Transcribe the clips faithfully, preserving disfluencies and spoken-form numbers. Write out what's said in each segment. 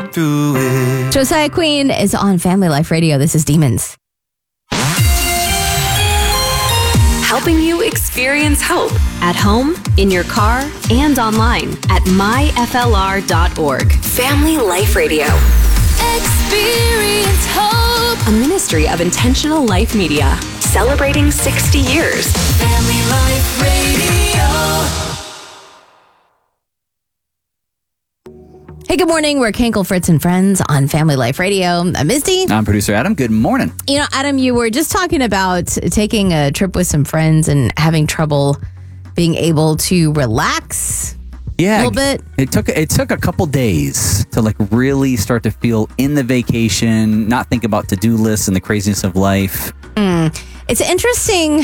get through it. Josiah Queen is on Family Life Radio. This is Demons. Helping you experience hope at home, in your car, and online at my f l r dot org. Family Life Radio. Experience hope. A ministry of Intentional Life Media. Celebrating sixty years. Family Life Radio. Hey, good morning. We're Kenkel, Fritz, and Friends on Family Life Radio. I'm Misty. I'm producer Adam. Good morning. You know, Adam, you were just talking about taking a trip with some friends and having trouble being able to relax Yeah, a little bit. It took it took a couple days to like really start to feel in the vacation, not think about to-do lists and the craziness of life. Mm. It's interesting.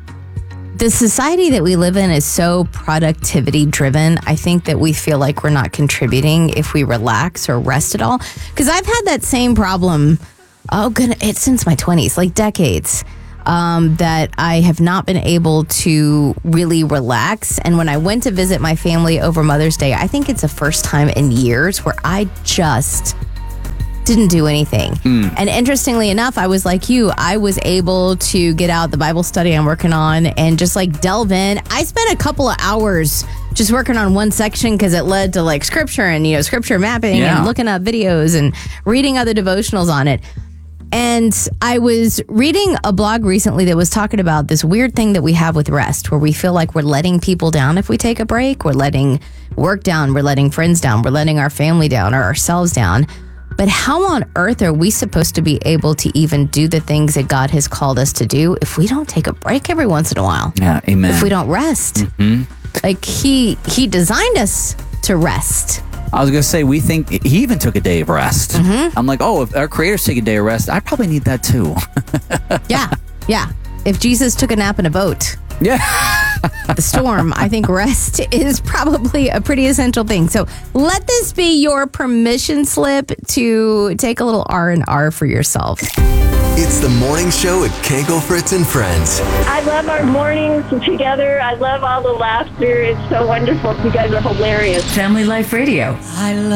The society that we live in is so productivity driven. I think that we feel like we're not contributing if we relax or rest at all. Because I've had that same problem, oh, goodness, it's since my twenties, like decades, um, that I have not been able to really relax. And when I went to visit my family over Mother's Day, I think it's the first time in years where I just didn't do anything. Mm. And interestingly enough, I was like you, I was able to get out the Bible study I'm working on and just like delve in. I spent a couple of hours just working on one section because it led to like scripture and, you know, scripture mapping yeah. and looking up videos and reading other devotionals on it. And I was reading a blog recently that was talking about this weird thing that we have with rest, where we feel like we're letting people down if we take a break. We're letting work down. We're letting friends down. We're letting our family down or ourselves down. But how on earth are we supposed to be able to even do the things that God has called us to do if we don't take a break every once in a while? Yeah, amen. If we don't rest. Mm-hmm. Like he he designed us to rest. I was going to say, we think he even took a day of rest. Mm-hmm. I'm like, oh, if our creators take a day of rest, I probably need that too. yeah, yeah. If Jesus took a nap in a boat. Yeah. The storm, I think rest is probably a pretty essential thing. So let this be your permission slip to take a little R and R for yourself. It's the morning show with Kenkel, Fritz, and Friends. I love our mornings together. I love all the laughter. It's so wonderful. You guys are hilarious. Family Life Radio. I love